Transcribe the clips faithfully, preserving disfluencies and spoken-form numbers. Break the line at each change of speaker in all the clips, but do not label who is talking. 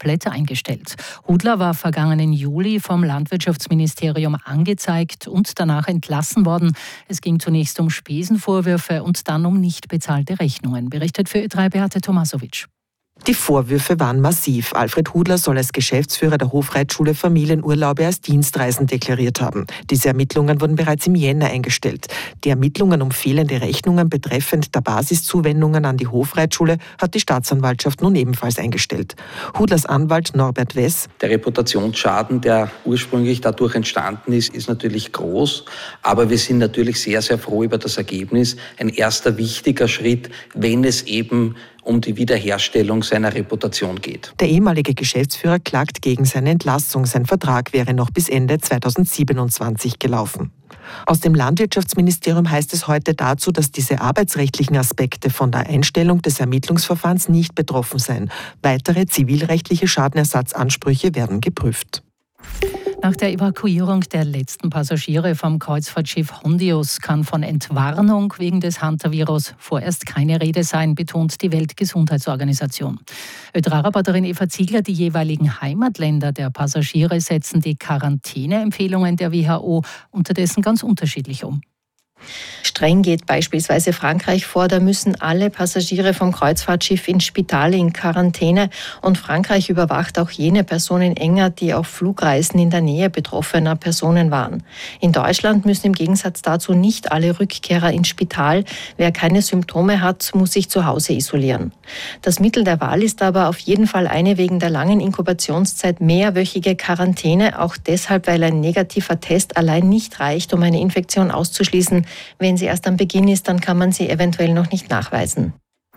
komplett eingestellt. Hudler war vergangenen Juli vom Landwirtschaftsministerium angezeigt und danach entlassen worden. Es ging zunächst um Spesenvorwürfe und dann um nicht bezahlte Rechnungen, berichtet für Ö drei Beate Tomasovic.
Die Vorwürfe waren massiv. Alfred Hudler soll als Geschäftsführer der Hofreitschule Familienurlaube als Dienstreisen deklariert haben. Diese Ermittlungen wurden bereits im Jänner eingestellt. Die Ermittlungen um fehlende Rechnungen betreffend der Basiszuwendungen an die Hofreitschule hat die Staatsanwaltschaft nun ebenfalls eingestellt. Hudlers Anwalt Norbert Wess:
Der Reputationsschaden, der ursprünglich dadurch entstanden ist, ist natürlich groß. Aber wir sind natürlich sehr, sehr froh über das Ergebnis. Ein erster wichtiger Schritt, wenn es eben um die Wiederherstellung seiner Reputation geht.
Der ehemalige Geschäftsführer klagt gegen seine Entlassung. Sein Vertrag wäre noch bis Ende zweitausendsiebenundzwanzig gelaufen. Aus dem Landwirtschaftsministerium heißt es heute dazu, dass diese arbeitsrechtlichen Aspekte von der Einstellung des Ermittlungsverfahrens nicht betroffen seien. Weitere zivilrechtliche Schadenersatzansprüche werden geprüft.
Nach der Evakuierung der letzten Passagiere vom Kreuzfahrtschiff Hondius kann von Entwarnung wegen des Hantavirus vorerst keine Rede sein, betont die Weltgesundheitsorganisation. Ö drei Reporterin Eva Ziegler: Die jeweiligen Heimatländer der Passagiere setzen die Quarantäneempfehlungen der W H O unterdessen ganz unterschiedlich um.
Streng geht beispielsweise Frankreich vor, da müssen alle Passagiere vom Kreuzfahrtschiff ins Spital in Quarantäne und Frankreich überwacht auch jene Personen enger, die auf Flugreisen in der Nähe betroffener Personen waren. In Deutschland müssen im Gegensatz dazu nicht alle Rückkehrer ins Spital. Wer keine Symptome hat, muss sich zu Hause isolieren. Das Mittel der Wahl ist aber auf jeden Fall eine wegen der langen Inkubationszeit mehrwöchige Quarantäne, auch deshalb, weil ein negativer Test allein nicht reicht, um eine Infektion auszuschließen. Wenn sie erst am Beginn ist, dann kann man sie eventuell noch nicht nachweisen.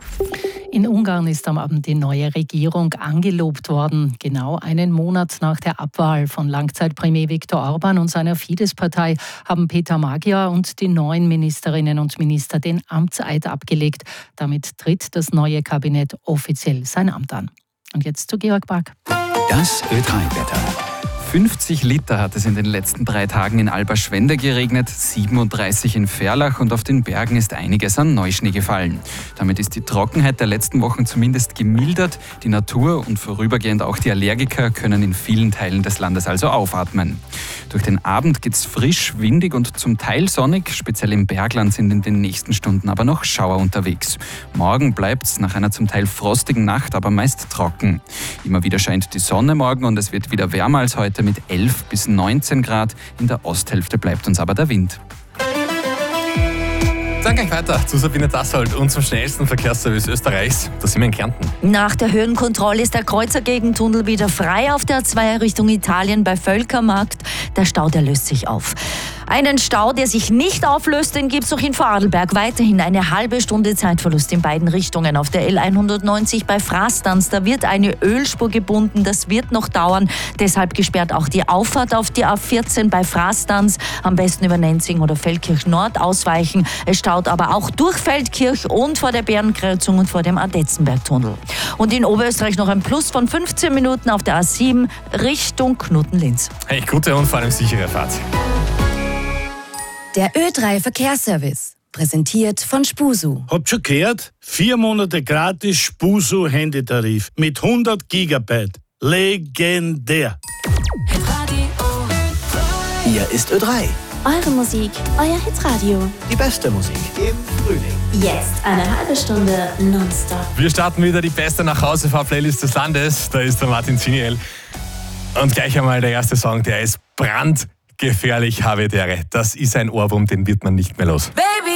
In Ungarn ist am Abend die neue Regierung angelobt worden. Genau einen Monat nach der Abwahl von Langzeitpremier Viktor Orban und seiner Fidesz-Partei haben Peter Magyar und die neuen Ministerinnen und Minister den Amtseid abgelegt. Damit tritt das neue Kabinett offiziell sein Amt an. Und jetzt zu Georg Bark.
Das Ö drei Wetter. fünfzig Liter hat es in den letzten drei Tagen in Alberschwende geregnet, siebenunddreißig in Ferlach und auf den Bergen ist einiges an Neuschnee gefallen. Damit ist die Trockenheit der letzten Wochen zumindest gemildert. Die Natur und vorübergehend auch die Allergiker können in vielen Teilen des Landes also aufatmen. Durch den Abend geht es frisch, windig und zum Teil sonnig. Speziell im Bergland sind in den nächsten Stunden aber noch Schauer unterwegs. Morgen bleibt es nach einer zum Teil frostigen Nacht aber meist trocken. Immer wieder scheint die Sonne morgen und es wird wieder wärmer als heute mit elf bis neunzehn Grad. In der Osthälfte bleibt uns aber der Wind.
Dann gleich weiter zu Sabine Dassold und zum schnellsten Verkehrsservice Österreichs. Da sind wir in Kärnten.
Nach der Höhenkontrolle ist der Kreuzergegentunnel wieder frei auf der A zwei Richtung Italien bei Völkermarkt. Der Stau, der löst sich auf. Einen Stau, der sich nicht auflöst, den gibt es noch in Vorarlberg. Weiterhin eine halbe Stunde Zeitverlust in beiden Richtungen. Auf der L hundertneunzig bei Frastanz, da wird eine Ölspur gebunden. Das wird noch dauern. Deshalb gesperrt auch die Auffahrt auf die A vierzehn bei Frastanz. Am besten über Nenzing oder Feldkirch Nord ausweichen. Es staut aber auch durch Feldkirch und vor der Bärenkreuzung und vor dem Adetzenbergtunnel. Und in Oberösterreich noch ein Plus von fünfzehn Minuten auf der A sieben Richtung Knutten-Linz.
Hey, gute und vor allem sichere Fahrt.
Der Ö drei Verkehrsservice, präsentiert von Spusu.
Habt schon gehört? Vier Monate gratis Spusu Handytarif mit hundert Gigabyte. Legendär.
Hier ist Ö drei.
Eure Musik, euer Hitradio.
Die beste Musik im Frühling.
Jetzt eine halbe Stunde nonstop.
Wir starten wieder die beste Nachhausefahrt-Playlist des Landes. Da ist der Martin Ziniel. Und gleich einmal der erste Song, der ist brandgefährlich, Havidere. Das ist ein Ohrwurm, den wird man nicht mehr los.
Baby!